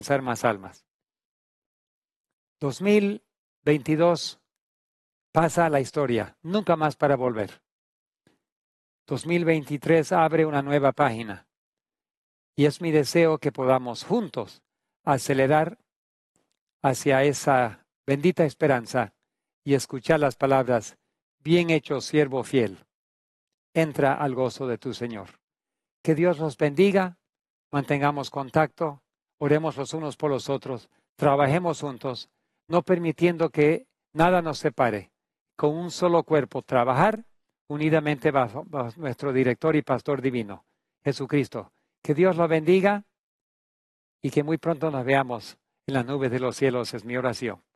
alcanzar más almas. 2022 pasa a la historia, nunca más para volver. 2023 abre una nueva página y es mi deseo que podamos juntos acelerar hacia esa bendita esperanza y escuchar las palabras: bien hecho, siervo fiel, entra al gozo de tu Señor. Que Dios los bendiga, mantengamos contacto, oremos los unos por los otros, trabajemos juntos, no permitiendo que nada nos separe, con un solo cuerpo, trabajar unidamente bajo nuestro director y pastor divino, Jesucristo. Que Dios lo bendiga y que muy pronto nos veamos en las nubes de los cielos, es mi oración.